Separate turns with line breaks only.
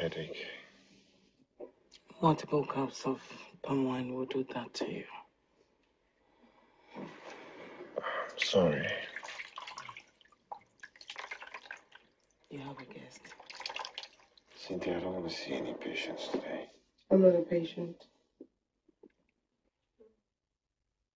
headache.
Multiple cups of palm wine will do that to you.
I'm sorry.
You have a guest.
Cynthia, I don't want to see any patients today.
I'm not a patient.